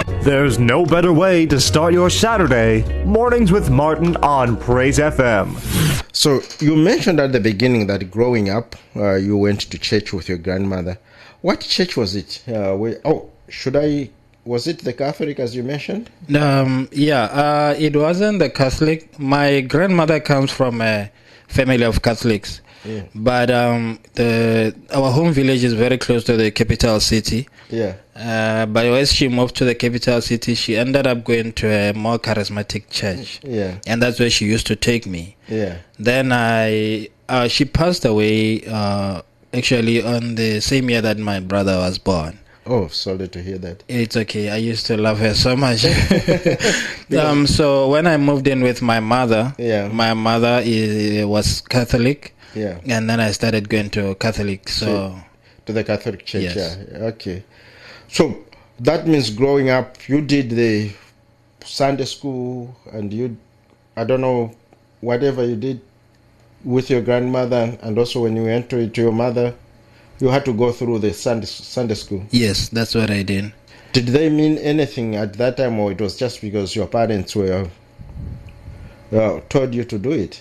There's no better way to start your Saturday. Mornings with Martin on Praise FM. So you mentioned at the beginning that growing up, you went to church with your grandmother. What church was it? Was it the Catholic, as you mentioned? It wasn't the Catholic. My grandmother comes from a family of Catholics. Yeah. But our home village is very close to the capital city. Yeah. But as she moved to the capital city, she ended up going to a more charismatic church. Yeah. And that's where she used to take me. Yeah. Then she passed away actually on the same year that my brother was born. Oh, sorry to hear that. It's okay. I used to love her so much. So when I moved in with my mother, my mother was Catholic. Yeah. And then I started going to Catholic. So to the Catholic church. Yes. Yeah. Okay. So that means growing up, you did the Sunday school, and I don't know, whatever you did with your grandmother, and also when you went to your mother, you had to go through the Sunday school. Yes, that's what I did. Did they mean anything at that time, or it was just because your parents were told you to do it?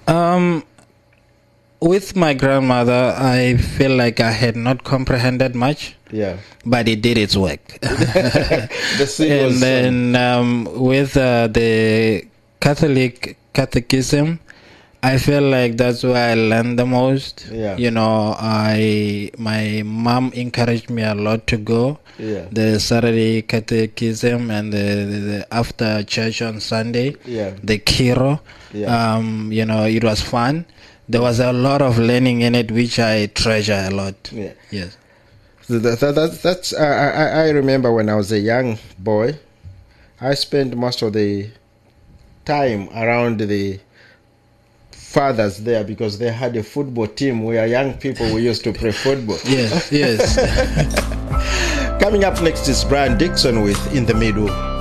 With my grandmother, I feel like I had not comprehended much. Yeah. But it did its work. And then with the catechism, I feel like that's where I learned the most. Yeah. You know, my mom encouraged me a lot to go. Yeah. The Saturday catechism and the after church on Sunday. Yeah. The Kiro. Yeah. You know, it was fun. There was a lot of learning in it, which I treasure a lot. Yeah. Yes. That's. I remember when I was a young boy, I spent most of the time around the fathers there because they had a football team where young people we used to play football. Yes. Coming up next is Brian Dixon with In the Middle.